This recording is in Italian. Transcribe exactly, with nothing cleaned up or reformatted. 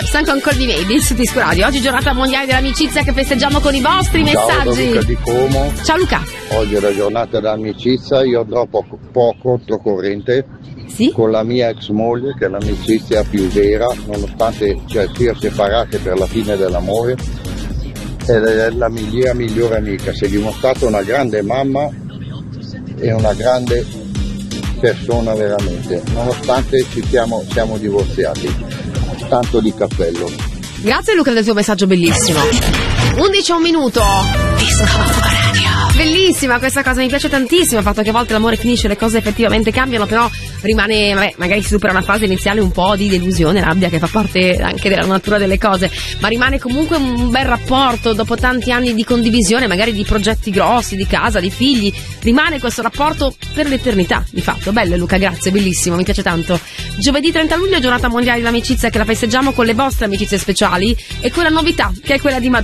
Stanco ancora di me, di su Disco Radio. Oggi giornata mondiale dell'amicizia che festeggiamo con i vostri messaggi. Ciao, Luca di Como. Ciao Luca. Oggi è la giornata dell'amicizia, io andrò poco, poco controcorrente sì? con la mia ex moglie, che è l'amicizia più vera, nonostante cioè, sia separate per la fine dell'amore. È la mia migliore amica, si è dimostrata una grande mamma e una grande persona veramente, nonostante ci siamo, siamo divorziati. Tanto di cappello. Grazie Luca del tuo messaggio bellissimo. undici a un minuto. Disco Radio. Bellissima questa cosa, mi piace tantissimo il fatto che a volte l'amore finisce, le cose effettivamente cambiano, però rimane, vabbè, magari si supera una fase iniziale un po' di delusione, rabbia, che fa parte anche della natura delle cose, ma rimane comunque un bel rapporto dopo tanti anni di condivisione, magari di progetti grossi, di casa, di figli, rimane questo rapporto per l'eternità, di fatto. Bello Luca, grazie, bellissimo, mi piace tanto. Giovedì trenta luglio, giornata mondiale dell'amicizia, che la festeggiamo con le vostre amicizie speciali e con la novità che è quella di Madonna.